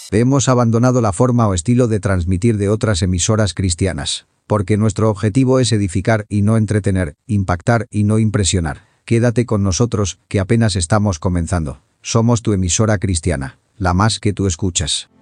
Hemos abandonado la forma o estilo de transmitir de otras emisoras cristianas, porque nuestro objetivo es edificar y no entretener, impactar y no impresionar. Quédate con nosotros, que apenas estamos comenzando. Somos tu emisora cristiana, la más que tú escuchas.